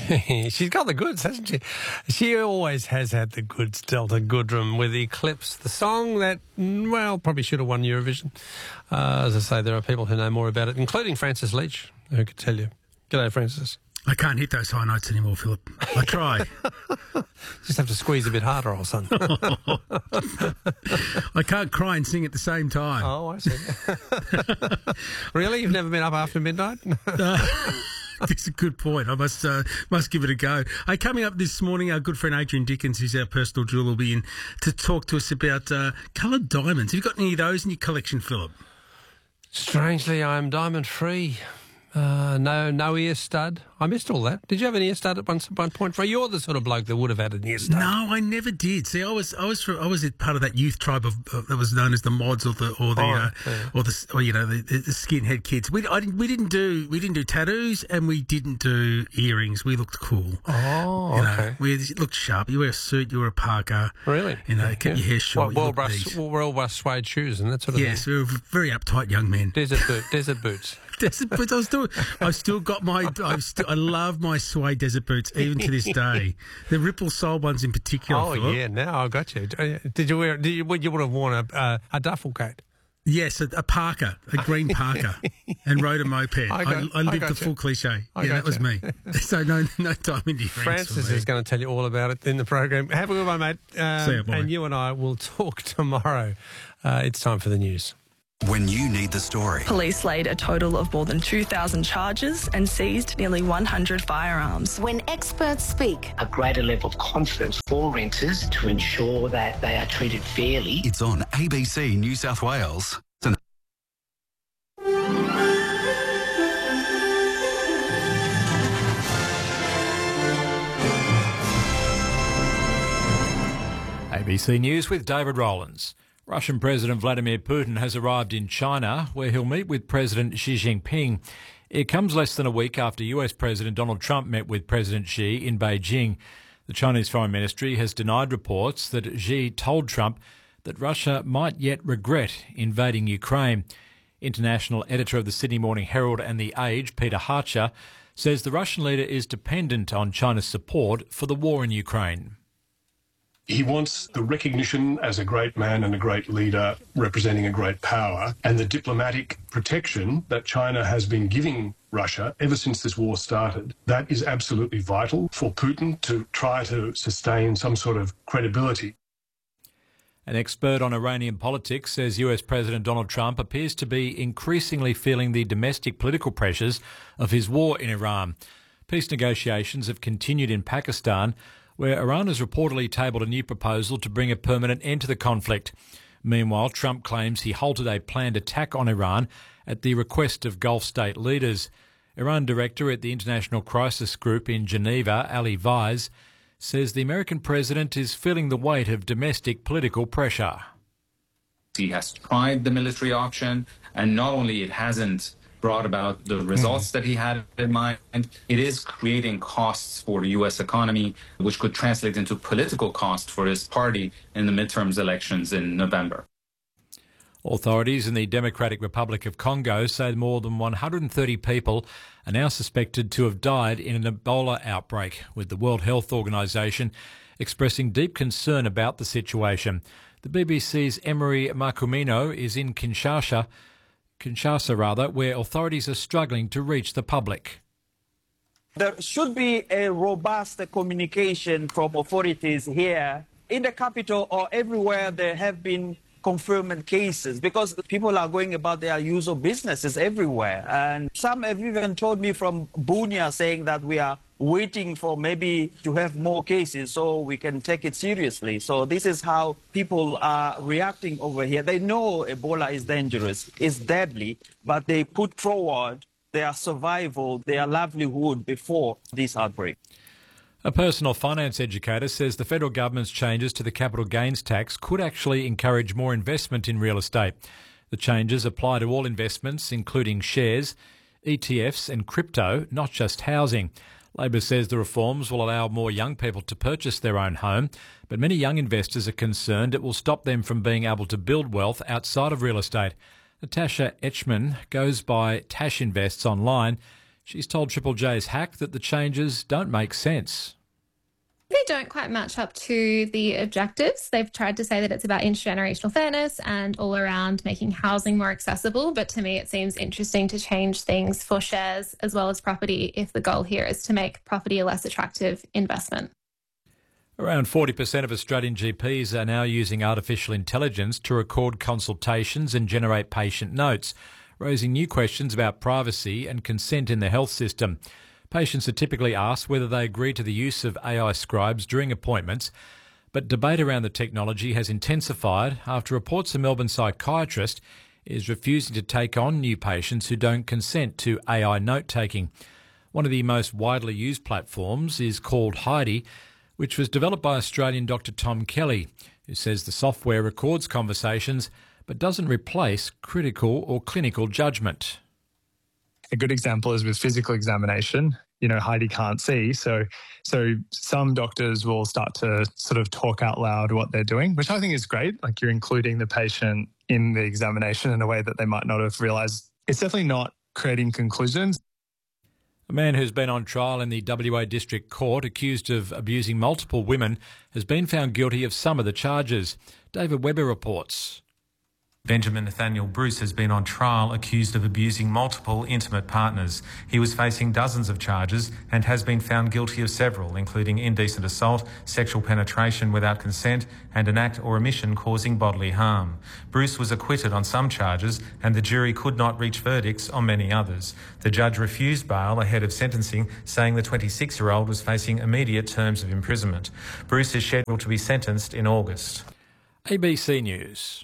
She's got the goods, hasn't she? She always has had the goods, Delta Goodrem, with Eclipse, the song that, well, probably should have won Eurovision. As I say, there are people who know more about it, including Francis Leach, who could tell you. G'day, Francis. I can't hit those high notes anymore, Philip. I try. Just have to squeeze a bit harder or something. I can't cry and sing at the same time. Oh, I see. Really? You've never been up after midnight? That's a good point. I must give it a go. Hey, coming up this morning, our good friend Adrian Dickens, who's our personal jeweller, will be in to talk to us about coloured diamonds. Have you got any of those in your collection, Philip? Strangely, I'm diamond free. No ear stud. I missed all that. Did you have an ear stud at one point? You're the sort of bloke that would have had an ear stud. No, I never did. See, I was part of that youth tribe of that was known as the mods or the skinhead kids. We didn't do tattoos and we didn't do earrings. We looked cool. Oh, okay. We looked sharp. You wear a suit, you wear a parka. Really? Keep your hair short. Well-brushed suede shoes and that sort of thing. Yes, we were very uptight young men. Desert boots. Desert boots. I love my suede desert boots even to this day. The Ripple Sole ones in particular. Oh, Philip. yeah. Now I got you. Did you wear? You would have worn a duffel coat. Yes, a parka, a green parka, and rode a moped. I lived the full cliche. That was me. So no diamond earrings. Francis is going to tell you all about it in the program. Have a good one, mate. See you, boy. And you and I will talk tomorrow. It's time for the news. When you need the story. Police laid a total of more than 2,000 charges and seized nearly 100 firearms. When experts speak, a greater level of confidence for renters to ensure that they are treated fairly. It's on ABC New South Wales. ABC News with David Rowlands. Russian President Vladimir Putin has arrived in China, where he'll meet with President Xi Jinping. It comes less than a week after US President Donald Trump met with President Xi in Beijing. The Chinese Foreign Ministry has denied reports that Xi told Trump that Russia might yet regret invading Ukraine. International editor of the Sydney Morning Herald and The Age, Peter Harcher, says the Russian leader is dependent on China's support for the war in Ukraine. He wants the recognition as a great man and a great leader representing a great power, and the diplomatic protection that China has been giving Russia ever since this war started. That is absolutely vital for Putin to try to sustain some sort of credibility. An expert on Iranian politics says US President Donald Trump appears to be increasingly feeling the domestic political pressures of his war in Iran. Peace negotiations have continued in Pakistan, where Iran has reportedly tabled a new proposal to bring a permanent end to the conflict. Meanwhile, Trump claims he halted a planned attack on Iran at the request of Gulf state leaders. Iran director at the International Crisis Group in Geneva, Ali Vaiz, says the American president is feeling the weight of domestic political pressure. He has tried the military option, and not only it hasn't brought about the results that he had in mind, it is creating costs for the U.S. economy, which could translate into political cost for his party in the midterms elections in November. Authorities in the Democratic Republic of Congo say more than 130 people are now suspected to have died in an Ebola outbreak, with the World Health Organization expressing deep concern about the situation. The BBC's Emery Makumino is in Kinshasa, where authorities are struggling to reach the public. There should be a robust communication from authorities here in the capital or everywhere there have been confirmed cases, because people are going about their usual businesses everywhere. And some have even told me from Bunia saying that we are waiting for maybe to have more cases so we can take it seriously. So this is how people are reacting over here. They know Ebola is dangerous, it's deadly, but they put forward their survival, their livelihood before this outbreak. A personal finance educator says the federal government's changes to the capital gains tax could actually encourage more investment in real estate. The changes apply to all investments, including shares, ETFs and crypto, not just housing. Labor says the reforms will allow more young people to purchase their own home, but many young investors are concerned it will stop them from being able to build wealth outside of real estate. Natasha Etchman goes by Tash Invests online. She's told Triple J's Hack that the changes don't make sense. They don't quite match up to the objectives. They've tried to say that it's about intergenerational fairness and all around making housing more accessible. But to me, it seems interesting to change things for shares as well as property if the goal here is to make property a less attractive investment. Around 40% of Australian GPs are now using artificial intelligence to record consultations and generate patient notes, raising new questions about privacy and consent in the health system. Patients are typically asked whether they agree to the use of AI scribes during appointments, but debate around the technology has intensified after reports a Melbourne psychiatrist is refusing to take on new patients who don't consent to AI note-taking. One of the most widely used platforms is called Heidi, which was developed by Australian Dr Tom Kelly, who says the software records conversations but doesn't replace critical or clinical judgment. A good example is with physical examination. Heidi can't see, so some doctors will start to sort of talk out loud what they're doing, which I think is great. Like, you're including the patient in the examination in a way that they might not have realised. It's definitely not creating conclusions. A man who's been on trial in the WA District Court accused of abusing multiple women has been found guilty of some of the charges. David Webber reports. Benjamin Nathaniel Bruce has been on trial accused of abusing multiple intimate partners. He was facing dozens of charges and has been found guilty of several, including indecent assault, sexual penetration without consent, and an act or omission causing bodily harm. Bruce was acquitted on some charges and the jury could not reach verdicts on many others. The judge refused bail ahead of sentencing, saying the 26-year-old was facing immediate terms of imprisonment. Bruce is scheduled to be sentenced in August. ABC News.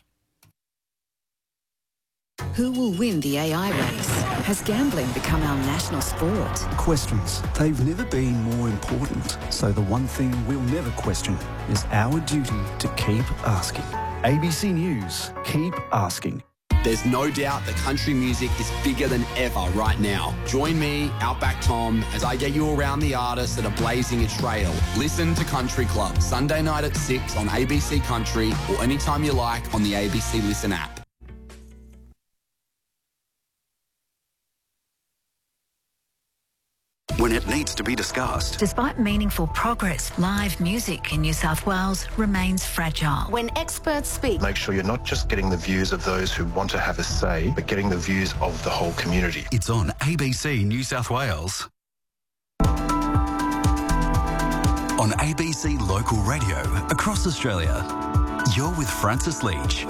Who will win the AI race? Has gambling become our national sport? Questions. They've never been more important. So the one thing we'll never question is our duty to keep asking. ABC News. Keep asking. There's no doubt that country music is bigger than ever right now. Join me, Outback Tom, as I get you around the artists that are blazing a trail. Listen to Country Club, Sunday night at 6 on ABC Country or anytime you like on the ABC Listen app. When it needs to be discussed. Despite meaningful progress, live music in New South Wales remains fragile. When experts speak, make sure you're not just getting the views of those who want to have a say, but getting the views of the whole community. It's on ABC New South Wales. On ABC Local Radio across Australia. You're with Francis Leach.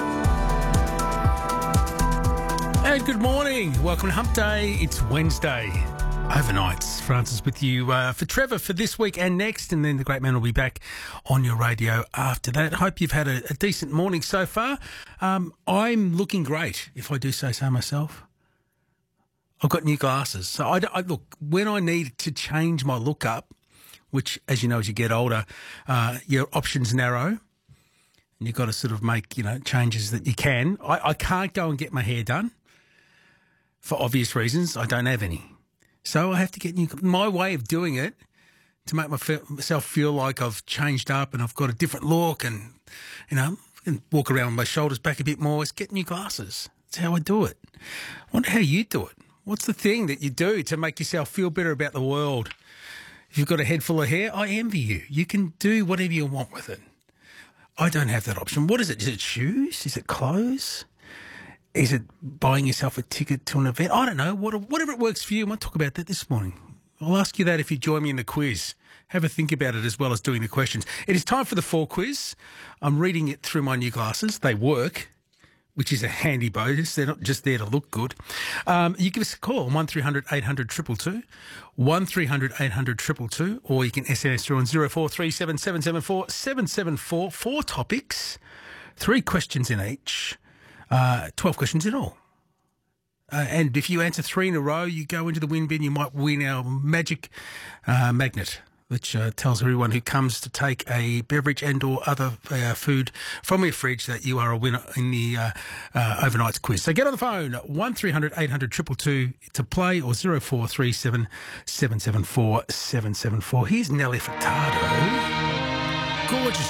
And good morning. Welcome to Hump Day. It's Wednesday. Overnights. Francis with you for Trevor for this week and next, and then the great man will be back on your radio after that. Hope you've had a decent morning so far. I'm looking great, if I do say so myself. I've got new glasses. So I look, when I need to change my look up, which, as you know, as you get older, your options narrow, and you've got to sort of make, changes that you can. I can't go and get my hair done for obvious reasons. I don't have any. So I have to get my way of doing it to make myself feel like I've changed up and I've got a different look and, and walk around with my shoulders back a bit more. It's get new glasses. That's how I do it. I wonder how you do it. What's the thing that you do to make yourself feel better about the world? If you've got a head full of hair, I envy you. You can do whatever you want with it. I don't have that option. What is it? Is it shoes? Is it clothes? Is it buying yourself a ticket to an event? I don't know. Whatever it works for you. I might talk about that this morning. I'll ask you that if you join me in the quiz. Have a think about it as well as doing the questions. It is time for the 4 quiz. I'm reading it through my new glasses. They work, which is a handy bonus. They're not just there to look good. You give us a call, 1300 800 222, 1300 800 222, or you can SMS through on 0437 774 774. 4 topics, 3 questions in each. 12 questions in all. And if you answer 3 in a row, you go into the win bin. You might win our magic magnet, which tells everyone who comes to take a beverage and or other food from your fridge that you are a winner in the overnights quiz. So get on the phone, 1300 800 222 to play, or 0437 774 774. Here's Nelly Furtado. Gorgeous